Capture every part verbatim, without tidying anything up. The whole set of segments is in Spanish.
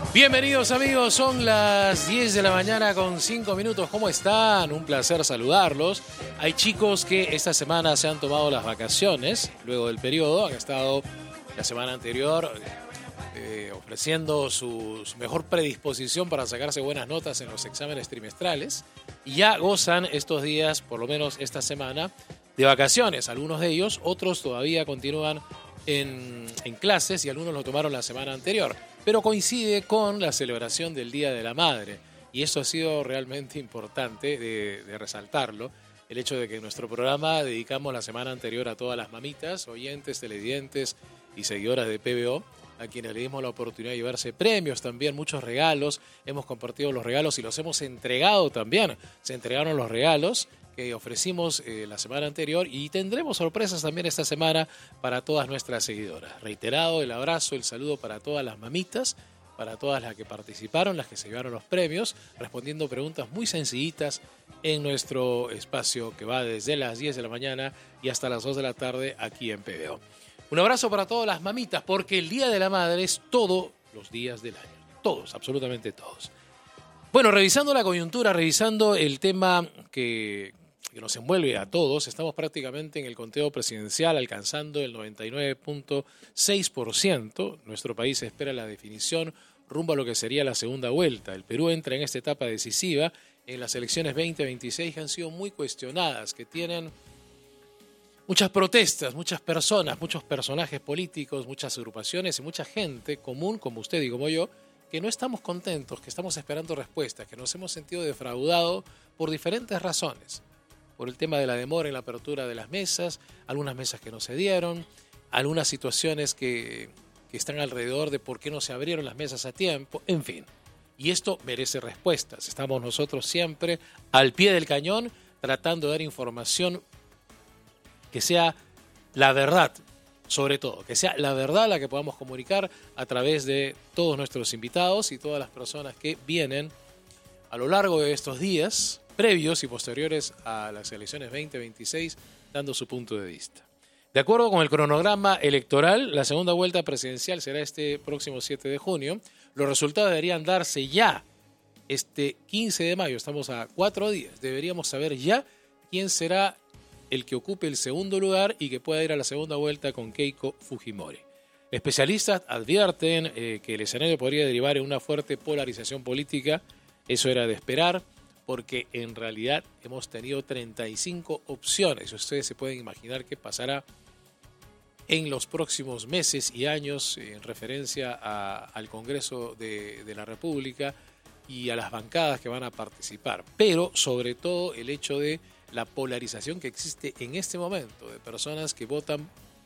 Bienvenidos amigos, son las diez de la mañana con cinco minutos. ¿Cómo están? Un placer saludarlos. Hay chicos que esta semana se han tomado las vacaciones luego del periodo, han estado la semana anterior eh, ofreciendo su, su mejor predisposición para sacarse buenas notas en los exámenes trimestrales y ya gozan estos días, por lo menos esta semana, de vacaciones. Algunos de ellos, otros todavía continúan en, en clases y algunos lo tomaron la semana anterior. Pero coincide con la celebración del Día de la Madre y eso ha sido realmente importante de, de resaltarlo, el hecho de que en nuestro programa dedicamos la semana anterior a todas las mamitas, oyentes, televidentes y seguidoras de P B O, a quienes le dimos la oportunidad de llevarse premios también, muchos regalos, hemos compartido los regalos y los hemos entregado también, se entregaron los regalos que ofrecimos eh, la semana anterior y tendremos sorpresas también esta semana para todas nuestras seguidoras. Reiterado el abrazo, el saludo para todas las mamitas, para todas las que participaron, las que se llevaron los premios, respondiendo preguntas muy sencillitas en nuestro espacio que va desde las diez de la mañana y hasta las dos de la tarde aquí en P B O. Un abrazo para todas las mamitas porque el Día de la Madre es todos los días del año, todos, absolutamente todos. Bueno, revisando la coyuntura, revisando el tema que... que nos envuelve a todos, estamos prácticamente en el conteo presidencial alcanzando el noventa y nueve punto seis por ciento. Nuestro país espera la definición rumbo a lo que sería la segunda vuelta. El Perú entra en esta etapa decisiva en las elecciones veinte veintiséis que han sido muy cuestionadas, que tienen muchas protestas, muchas personas, muchos personajes políticos, muchas agrupaciones y mucha gente común como usted y como yo, que no estamos contentos, que estamos esperando respuestas, que nos hemos sentido defraudados por diferentes razones. Por el tema de la demora en la apertura de las mesas, algunas mesas que no se dieron, algunas situaciones que, que están alrededor de por qué no se abrieron las mesas a tiempo, en fin. Y esto merece respuestas. Estamos nosotros siempre al pie del cañón tratando de dar información que sea la verdad, sobre todo, que sea la verdad la que podamos comunicar a través de todos nuestros invitados y todas las personas que vienen a lo largo de estos días previos y posteriores a las elecciones veinte veintiséis, dando su punto de vista. De acuerdo con el cronograma electoral, la segunda vuelta presidencial será este próximo siete de junio. Los resultados deberían darse ya este quince de mayo, estamos a cuatro días. Deberíamos saber ya quién será el que ocupe el segundo lugar y que pueda ir a la segunda vuelta con Keiko Fujimori. Especialistas advierten eh, que el escenario podría derivar en una fuerte polarización política. Eso era de esperar, porque en realidad hemos tenido treinta y cinco opciones. Ustedes se pueden imaginar qué pasará en los próximos meses y años en referencia a, al Congreso de, de la República y a las bancadas que van a participar. Pero sobre todo el hecho de la polarización que existe en este momento de personas que votan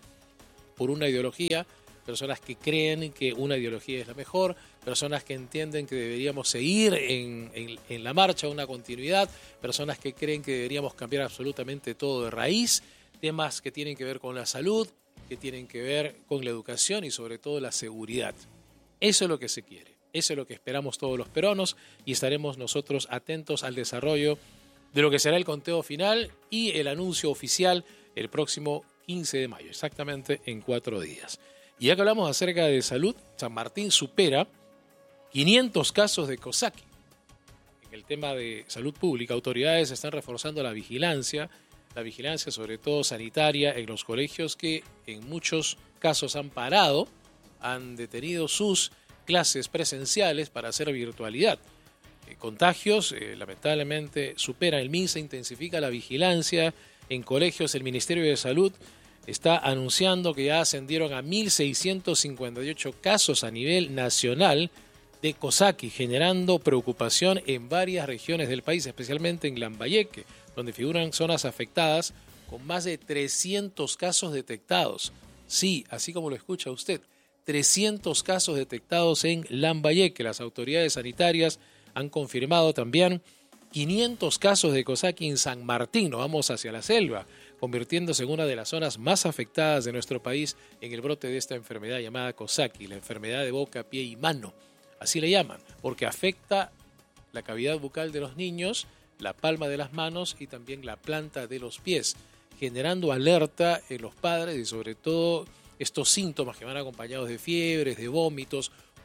por una ideología, personas que creen que una ideología es la mejor, personas que entienden que deberíamos seguir en, en, en la marcha, una continuidad, personas que creen que deberíamos cambiar absolutamente todo de raíz, temas que tienen que ver con la salud, que tienen que ver con la educación y sobre todo la seguridad. Eso es lo que se quiere, eso es lo que esperamos todos los peruanos y estaremos nosotros atentos al desarrollo de lo que será el conteo final y el anuncio oficial el próximo quince de mayo, exactamente en cuatro días. Y ya que hablamos acerca de salud, San Martín supera quinientos casos de COSAQui. En el tema de salud pública, autoridades están reforzando la vigilancia, la vigilancia sobre todo sanitaria en los colegios que en muchos casos han parado, han detenido sus clases presenciales para hacer virtualidad. Eh, contagios, eh, lamentablemente, superan el MINSA, intensifica la vigilancia en colegios. El Ministerio de Salud está anunciando que ya ascendieron a mil seiscientos cincuenta y ocho casos a nivel nacional de COSAQui, generando preocupación en varias regiones del país, especialmente en Lambayeque, donde figuran zonas afectadas con más de trescientos casos detectados. Sí, así como lo escucha usted, trescientos casos detectados en Lambayeque. Las autoridades sanitarias han confirmado también quinientos casos de COSAQui en San Martín. Nos vamos hacia la selva, convirtiéndose en una de las zonas más afectadas de nuestro país en el brote de esta enfermedad llamada COSAQui, la enfermedad de boca, pie y mano. Así le llaman, porque afecta la cavidad bucal de los niños, la palma de las manos y también la planta de los pies, generando alerta en los padres y sobre todo estos síntomas que van acompañados de fiebres, de vómitos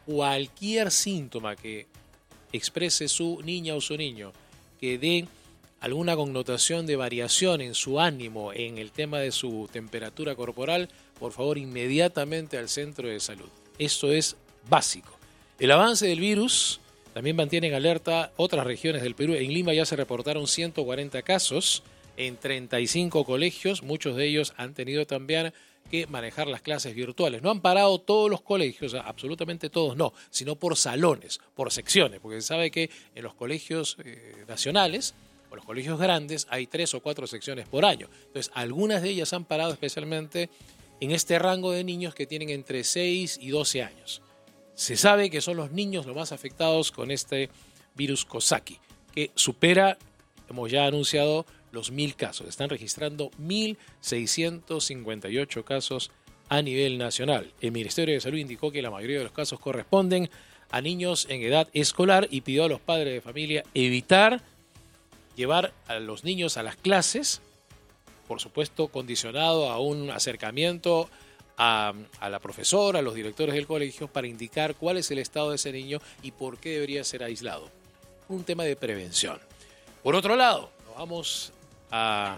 cualquier síntoma que exprese su niña o su niño, que dé alguna connotación de variación en su ánimo, en el tema de su temperatura corporal, por favor, inmediatamente al centro de salud. Esto es básico. El avance del virus también mantiene en alerta otras regiones del Perú. En Lima ya se reportaron ciento cuarenta casos en treinta y cinco colegios. Muchos de ellos han tenido también que manejar las clases virtuales. No han parado todos los colegios, absolutamente todos no, sino por salones, por secciones, porque se sabe que en los colegios eh, nacionales o los colegios grandes hay tres o cuatro secciones por año. Entonces, algunas de ellas han parado especialmente en este rango de niños que tienen entre seis y doce años. Se sabe que son los niños los más afectados con este virus Coxsackie, que supera, hemos ya anunciado, los mil casos. Están registrando mil seiscientos cincuenta y ocho casos a nivel nacional. El Ministerio de Salud indicó que la mayoría de los casos corresponden a niños en edad escolar y pidió a los padres de familia evitar llevar a los niños a las clases, por supuesto condicionado a un acercamiento a, a la profesora, a los directores del colegio, para indicar cuál es el estado de ese niño y por qué debería ser aislado. Un tema de prevención. Por otro lado, nos vamos a,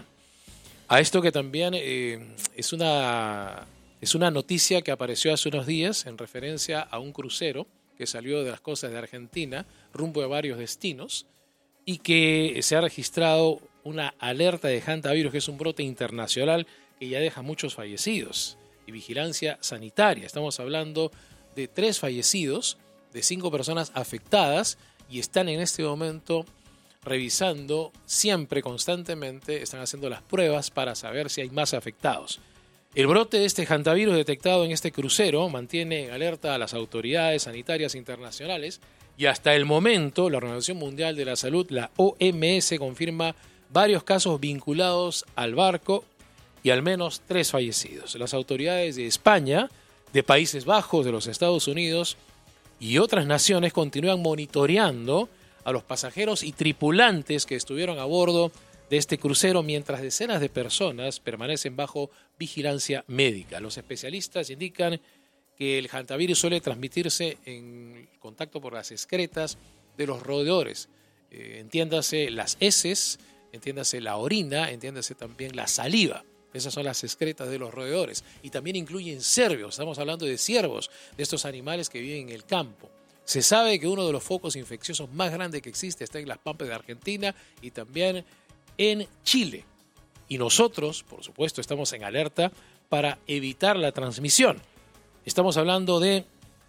a esto que también eh, es, una, es una noticia que apareció hace unos días en referencia a un crucero que salió de las costas de Argentina rumbo a varios destinos y que se ha registrado una alerta de hantavirus, que es un brote internacional que ya deja muchos fallecidos, y vigilancia sanitaria. Estamos hablando de tres fallecidos, de cinco personas afectadas, y están en este momento revisando siempre, constantemente, están haciendo las pruebas para saber si hay más afectados. El brote de este hantavirus detectado en este crucero mantiene en alerta a las autoridades sanitarias internacionales y hasta el momento la Organización Mundial de la Salud, la O M S, confirma varios casos vinculados al barco y al menos tres fallecidos. Las autoridades de España, de Países Bajos, de los Estados Unidos y otras naciones continúan monitoreando a los pasajeros y tripulantes que estuvieron a bordo de este crucero, mientras decenas de personas permanecen bajo vigilancia médica. Los especialistas indican que el hantavirus suele transmitirse en contacto por las excretas de los roedores. Eh, entiéndase las heces, entiéndase la orina, entiéndase también la saliva. Esas son las excretas de los roedores. Y también incluyen cervos. Estamos hablando de ciervos, de estos animales que viven en el campo. Se sabe que uno de los focos infecciosos más grandes que existe está en las pampas de Argentina y también en Chile. Y nosotros, por supuesto, estamos en alerta para evitar la transmisión. Estamos hablando de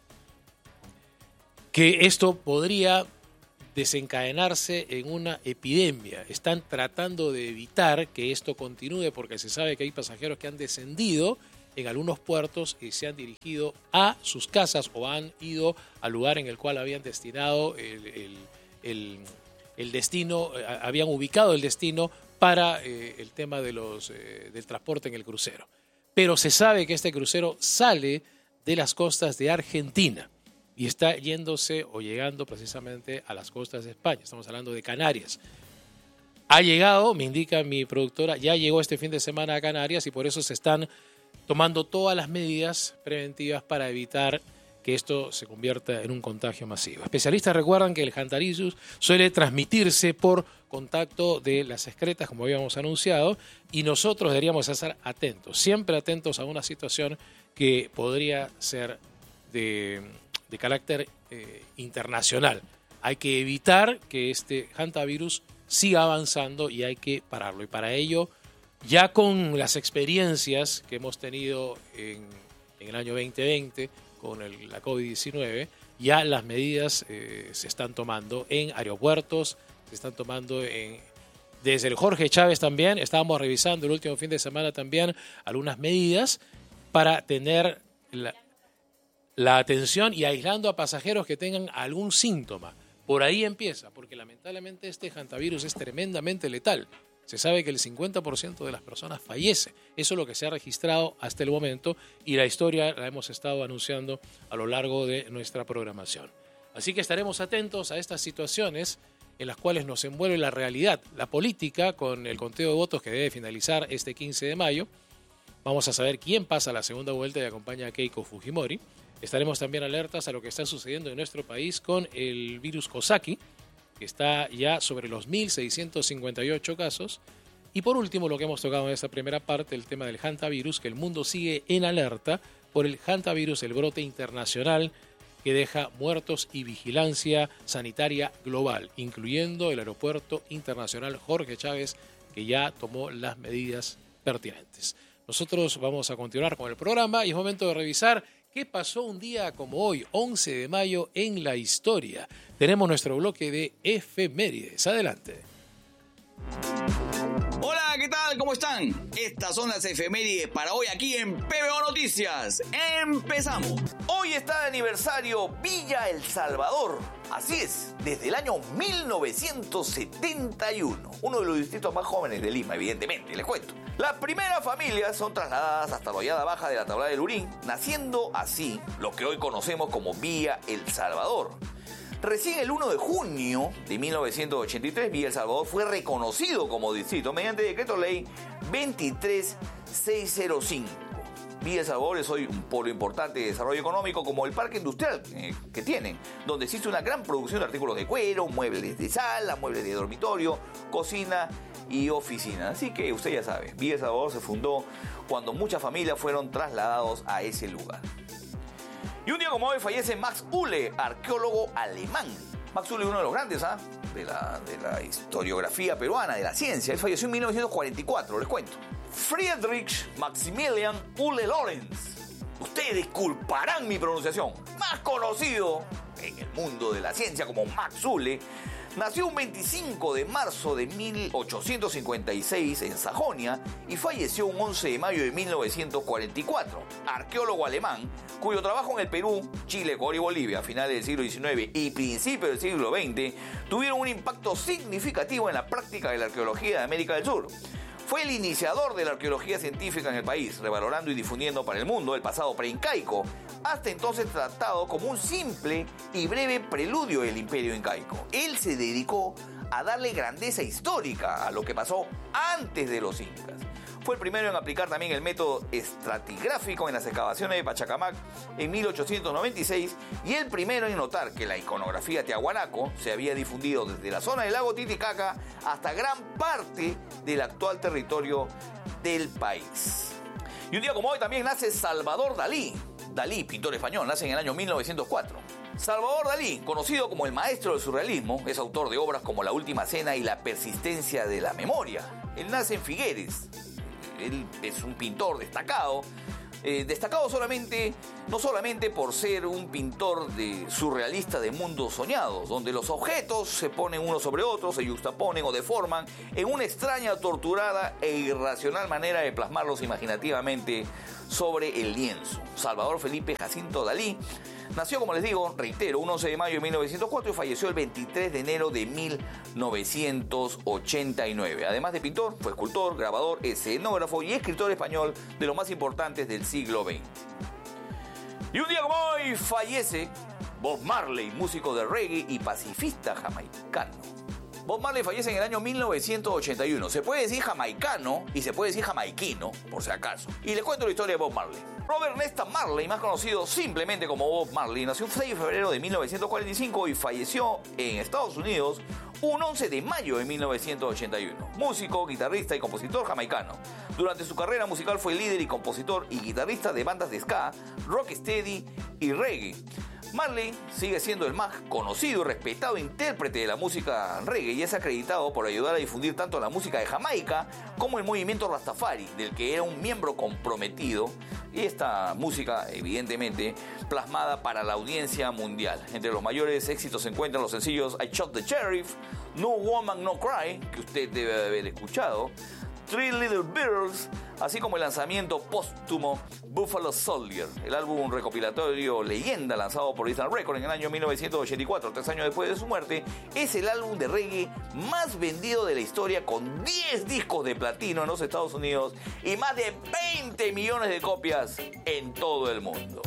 que esto podría desencadenarse en una epidemia. Están tratando de evitar que esto continúe porque se sabe que hay pasajeros que han descendido en algunos puertos y se han dirigido a sus casas o han ido al lugar en el cual habían destinado el, el, el, el destino, habían ubicado el destino para eh, el tema de los, eh, del transporte en el crucero. Pero se sabe que este crucero sale de las costas de Argentina y está yéndose o llegando precisamente a las costas de España. Estamos hablando de Canarias. Ha llegado, me indica mi productora, ya llegó este fin de semana a Canarias y por eso se están tomando todas las medidas preventivas para evitar que esto se convierta en un contagio masivo. Especialistas recuerdan que el hantavirus suele transmitirse por contacto de las excretas, como habíamos anunciado, y nosotros deberíamos estar atentos, siempre atentos a una situación que podría ser de, de carácter eh, internacional. Hay que evitar que este hantavirus siga avanzando y hay que pararlo. Y para ello, ya con las experiencias que hemos tenido en, en el año veinte veinte con el, la COVID diecinueve, ya las medidas eh, se están tomando en aeropuertos, se están tomando en, desde el Jorge Chávez también. Estábamos revisando el último fin de semana también algunas medidas para tener la, la atención y aislando a pasajeros que tengan algún síntoma. Por ahí empieza, porque lamentablemente este hantavirus es tremendamente letal. Se sabe que el cincuenta por ciento de las personas fallece. Eso es lo que se ha registrado hasta el momento y la historia la hemos estado anunciando a lo largo de nuestra programación. Así que estaremos atentos a estas situaciones en las cuales nos envuelve la realidad, la política, con el conteo de votos que debe finalizar este quince de mayo. Vamos a saber quién pasa a la segunda vuelta y acompaña a Keiko Fujimori. Estaremos también alertas a lo que está sucediendo en nuestro país con el virus Coxsackie, que está ya sobre los mil seiscientos cincuenta y ocho casos. Y por último, lo que hemos tocado en esta primera parte, el tema del hantavirus, que el mundo sigue en alerta por el hantavirus, el brote internacional que deja muertos y vigilancia sanitaria global, incluyendo el Aeropuerto Internacional Jorge Chávez, que ya tomó las medidas pertinentes. Nosotros vamos a continuar con el programa y es momento de revisar qué pasó un día como hoy, once de mayo, en la historia. Tenemos nuestro bloque de efemérides. Adelante. Hola, ¿qué tal? ¿Cómo están? Estas son las efemérides para hoy aquí en P B O Noticias. ¡Empezamos! Hoy está de aniversario Villa El Salvador. Así es, desde el año mil novecientos setenta y uno. Uno de los distritos más jóvenes de Lima, evidentemente, les cuento. Las primeras familias son trasladadas hasta la hollada baja de la Tablada del Lurín, naciendo así lo que hoy conocemos como Villa El Salvador. Recién el uno de junio de mil novecientos ochenta y tres, Villa El Salvador fue reconocido como distrito mediante decreto ley veintitrés mil seiscientos cinco. Villa El Salvador es hoy un polo importante de desarrollo económico, como el parque industrial eh, que tienen, donde existe una gran producción de artículos de cuero, muebles de sala, muebles de dormitorio, cocina y oficina. Así que usted ya sabe, Villa El Salvador se fundó cuando muchas familias fueron trasladados a ese lugar. Y un día como hoy fallece Max Uhle, arqueólogo alemán. Max Uhle es uno de los grandes ¿ah? de, la, de la historiografía peruana, de la ciencia. Él falleció en mil novecientos cuarenta y cuatro, les cuento. Friedrich Maximilian Uhle Lorenz. Ustedes disculparán mi pronunciación. Más conocido en el mundo de la ciencia como Max Uhle, nació un veinticinco de marzo de mil ochocientos cincuenta y seis en Sajonia y falleció un once de mayo de mil novecientos cuarenta y cuatro. Arqueólogo alemán, cuyo trabajo en el Perú, Chile, Ecuador y Bolivia a finales del siglo diecinueve y principios del siglo veinte tuvieron un impacto significativo en la práctica de la arqueología de América del Sur. Fue el iniciador de la arqueología científica en el país, revalorando y difundiendo para el mundo el pasado preincaico, hasta entonces tratado como un simple y breve preludio del imperio incaico. Él se dedicó a darle grandeza histórica a lo que pasó antes de los incas. Fue el primero en aplicar también el método estratigráfico en las excavaciones de Pachacamac en mil ochocientos noventa y seis y el primero en notar que la iconografía tiahuanaco se había difundido desde la zona del lago Titicaca hasta gran parte del actual territorio del país. Y un día como hoy también nace Salvador Dalí. Dalí, pintor español, nace en el año mil novecientos cuatro. Salvador Dalí, conocido como el maestro del surrealismo, es autor de obras como La Última Cena y La Persistencia de la Memoria. Él nace en Figueres. Él es un pintor destacado, eh, destacado solamente, no solamente por ser un pintor de surrealista de mundos soñados, donde los objetos se ponen unos sobre otros, se yuxtaponen o deforman en una extraña, torturada e irracional manera de plasmarlos imaginativamente sobre el lienzo. Salvador Felipe Jacinto Dalí nació, como les digo, reitero, un once de mayo de mil novecientos cuatro y falleció el veintitrés de enero de mil novecientos ochenta y nueve. Además de pintor, fue escultor, grabador, escenógrafo y escritor español de los más importantes del siglo veinte. Y un día como hoy fallece Bob Marley, músico de reggae y pacifista jamaicano. Bob Marley fallece en el año mil novecientos ochenta y uno. Se puede decir jamaicano y se puede decir jamaiquino, por si acaso. Y les cuento la historia de Bob Marley. Robert Nesta Marley, más conocido simplemente como Bob Marley, nació el seis de febrero de mil novecientos cuarenta y cinco y falleció en Estados Unidos un once de mayo de mil novecientos ochenta y uno. Músico, guitarrista y compositor jamaicano. Durante su carrera musical fue líder y compositor y guitarrista de bandas de ska, rocksteady y reggae. Marley sigue siendo el más conocido y respetado intérprete de la música reggae y es acreditado por ayudar a difundir tanto la música de Jamaica como el movimiento Rastafari, del que era un miembro comprometido, y esta música evidentemente plasmada para la audiencia mundial. Entre los mayores éxitos se encuentran los sencillos I Shot the Sheriff, No Woman No Cry, que usted debe haber escuchado, Three Little Birds, así como el lanzamiento póstumo Buffalo Soldier, el álbum recopilatorio Leyenda lanzado por Island Records en el año mil novecientos ochenta y cuatro, tres años después de su muerte. Es el álbum de reggae más vendido de la historia, con diez discos de platino en los Estados Unidos y más de veinte millones de copias en todo el mundo.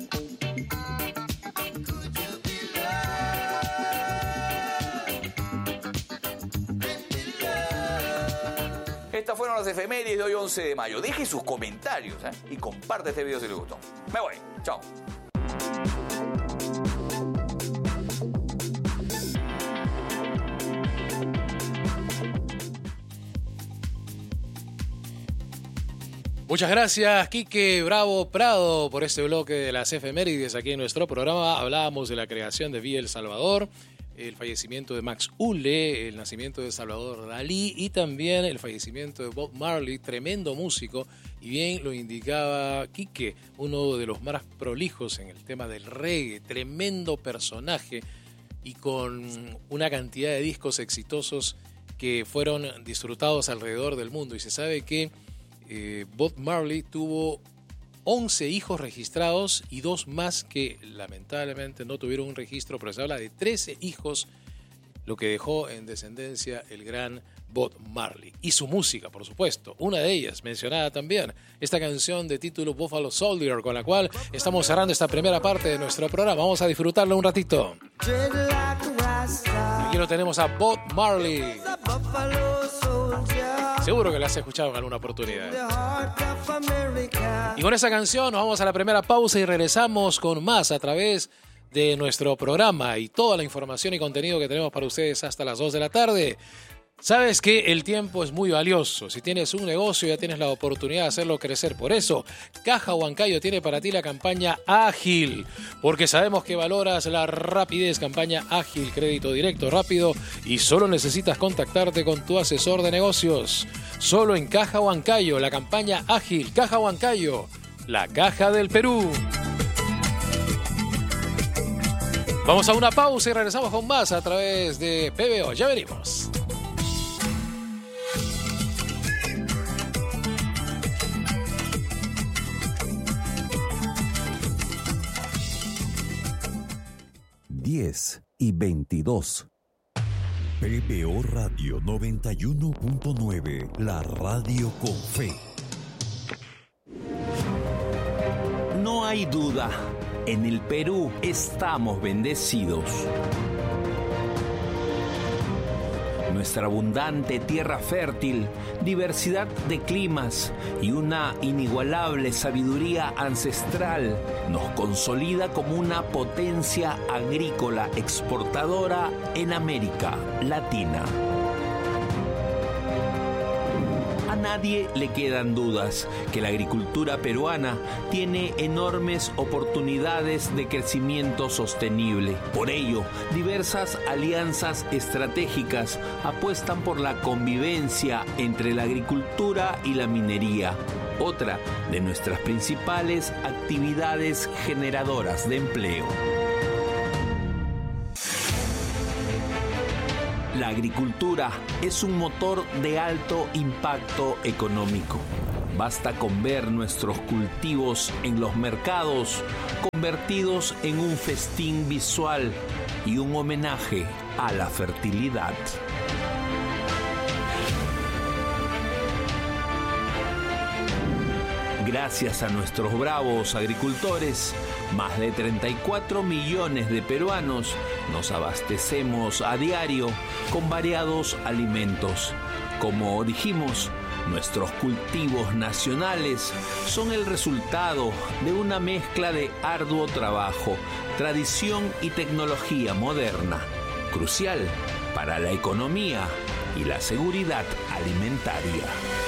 Estas fueron las efemérides de hoy once de mayo. Deje sus comentarios ¿eh? y comparte este video si les gustó. Me voy. Chao. Muchas gracias, Quique Bravo Prado, por este bloque de las efemérides aquí en nuestro programa. Hablábamos de la creación de Villa El Salvador, el fallecimiento de Max Uhle, el nacimiento de Salvador Dalí y también el fallecimiento de Bob Marley, tremendo músico. Y bien lo indicaba Quique, uno de los más prolijos en el tema del reggae, tremendo personaje y con una cantidad de discos exitosos que fueron disfrutados alrededor del mundo. Y se sabe que eh, Bob Marley tuvo once hijos registrados y dos más que lamentablemente no tuvieron un registro, pero se habla de trece hijos, lo que dejó en descendencia el gran Bob Marley. Y su música, por supuesto, una de ellas mencionada también, esta canción de título Buffalo Soldier, con la cual estamos cerrando esta primera parte de nuestro programa. Vamos a disfrutarlo un ratito. Aquí lo tenemos a Bob Marley. Seguro que la has escuchado en alguna oportunidad. Y con esa canción nos vamos a la primera pausa y regresamos con más a través de nuestro programa y toda la información y contenido que tenemos para ustedes hasta las dos de la tarde. Sabes que el tiempo es muy valioso. Si tienes un negocio ya tienes la oportunidad de hacerlo crecer. Por eso, Caja Huancayo tiene para ti la campaña Ágil. Porque sabemos que valoras la rapidez. Campaña Ágil, crédito directo, rápido. Y solo necesitas contactarte con tu asesor de negocios. Solo en Caja Huancayo, la campaña Ágil. Caja Huancayo, la caja del Perú. Vamos a una pausa y regresamos con más a través de P B O. Ya venimos. diez y veintidós. P B O Radio noventa y uno punto nueve, la radio con fe. No hay duda, en el Perú estamos bendecidos. Nuestra abundante tierra fértil, diversidad de climas y una inigualable sabiduría ancestral nos consolida como una potencia agrícola exportadora en América Latina. A nadie le quedan dudas que la agricultura peruana tiene enormes oportunidades de crecimiento sostenible. Por ello, diversas alianzas estratégicas apuestan por la convivencia entre la agricultura y la minería, otra de nuestras principales actividades generadoras de empleo. La agricultura es un motor de alto impacto económico. Basta con ver nuestros cultivos en los mercados convertidos en un festín visual y un homenaje a la fertilidad. Gracias a nuestros bravos agricultores, más de treinta y cuatro millones de peruanos nos abastecemos a diario con variados alimentos. Como dijimos, nuestros cultivos nacionales son el resultado de una mezcla de arduo trabajo, tradición y tecnología moderna, crucial para la economía y la seguridad alimentaria.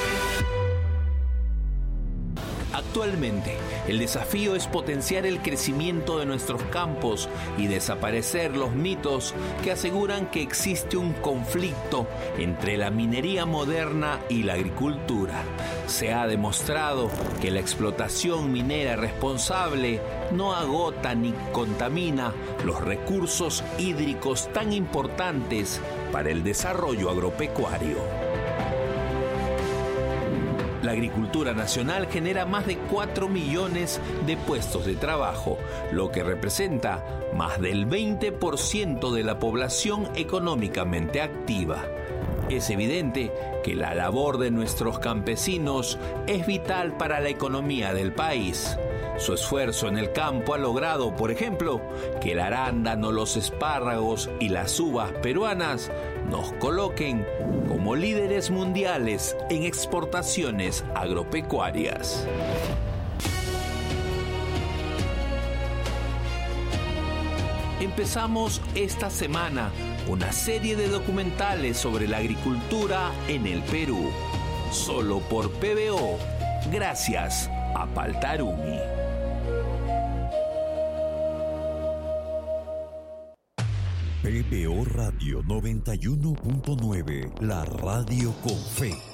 Actualmente, el desafío es potenciar el crecimiento de nuestros campos y desaparecer los mitos que aseguran que existe un conflicto entre la minería moderna y la agricultura. Se ha demostrado que la explotación minera responsable no agota ni contamina los recursos hídricos tan importantes para el desarrollo agropecuario. La agricultura nacional genera más de cuatro millones de puestos de trabajo, lo que representa más del veinte por ciento de la población económicamente activa. Es evidente que la labor de nuestros campesinos es vital para la economía del país. Su esfuerzo en el campo ha logrado, por ejemplo, que el arándano, los espárragos y las uvas peruanas nos coloquen como líderes mundiales en exportaciones agropecuarias. Empezamos esta semana una serie de documentales sobre la agricultura en el Perú. Solo por P B O, Gracias a Paltarumi. P B O Radio noventa y uno punto nueve, la radio con fe.